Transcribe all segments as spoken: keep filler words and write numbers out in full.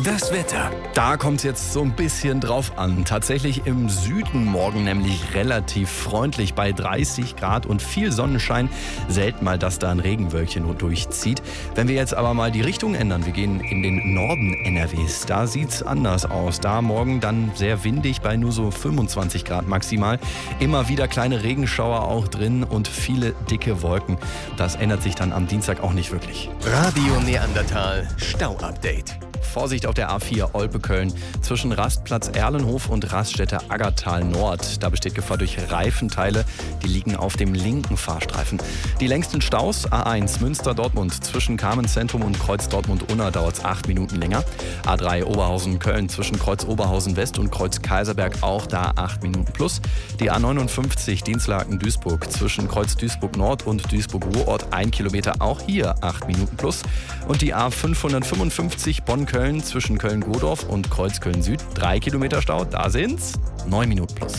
Das Wetter. Da kommt es jetzt so ein bisschen drauf an. Tatsächlich im Süden morgen nämlich relativ freundlich bei dreißig Grad und viel Sonnenschein. Selten mal, dass da ein Regenwölkchen durchzieht. Wenn wir jetzt aber mal die Richtung ändern, wir gehen in den Norden N R Ws, da sieht's anders aus. Da morgen dann sehr windig bei nur so fünfundzwanzig Grad maximal. Immer wieder kleine Regenschauer auch drin und viele dicke Wolken. Das ändert sich dann am Dienstag auch nicht wirklich. Radio Neandertal Stau-Update. Vorsicht auf der A vier Olpe-Köln zwischen Rastplatz Erlenhof und Raststätte Aggertal Nord. Da besteht Gefahr durch Reifenteile, die liegen auf dem linken Fahrstreifen. Die längsten Staus A eins Münster-Dortmund zwischen Carmen-Zentrum und Kreuz Dortmund-Unna dauert es acht Minuten länger. A drei Oberhausen-Köln zwischen Kreuz Oberhausen-West und Kreuz Kaiserberg auch da acht Minuten plus. Die A neunundfünfzig Dinslaken-Duisburg zwischen Kreuz Duisburg-Nord und Duisburg-Ruhrort ein Kilometer, auch hier acht Minuten plus. Und die A fünfhundertfünfundfünfzig Bonn-Köln zwischen Köln-Godorf und Kreuz Köln-Süd. Drei Kilometer Stau, da sind's neun Minuten plus.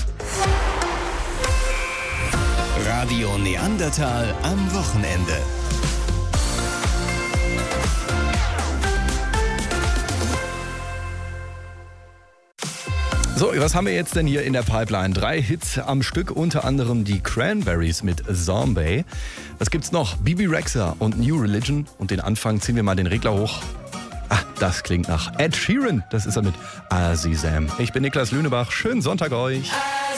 Radio Neandertal am Wochenende. So, was haben wir jetzt denn hier in der Pipeline? Drei Hits am Stück, unter anderem die Cranberries mit Zombie. Was gibt's noch? Bibi Rexha und New Religion. Und den Anfang ziehen wir mal den Regler hoch. Ah, das klingt nach Ed Sheeran. Das ist er mit Azizam. Ich bin Niklas Lünebach. Schönen Sonntag euch.